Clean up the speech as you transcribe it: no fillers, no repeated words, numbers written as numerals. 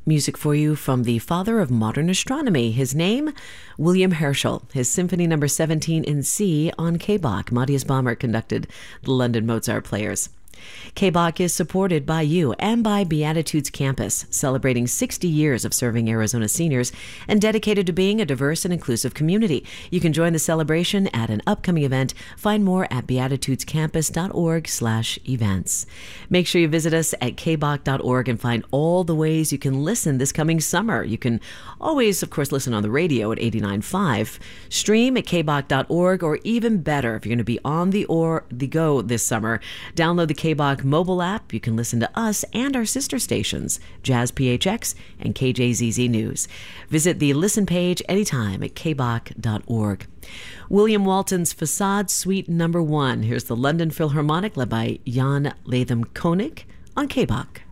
music for you from the father of modern astronomy. His name, William Herschel. His Symphony No. 17 in C on K-Bach. Matthias Baumert conducted the London Mozart Players. K-Bach is supported by you and by Beatitudes Campus, celebrating 60 years of serving Arizona seniors and dedicated to being a diverse and inclusive community. You can join the celebration at an upcoming event. Find more at beatitudescampus.org/events. Make sure you visit us at kbach.org and find all the ways you can listen this coming summer. You can always, of course, listen on the radio at 89.5, stream at kbach.org, or even better, if you're going to be on the go this summer, download the K-Bach mobile app. You can listen to us and our sister stations, Jazz PHX and KJZZ News. Visit the listen page anytime at kbach.org. William Walton's Facade Suite No. 1. Here's the London Philharmonic led by Jan Latham Koenig on K-Bach.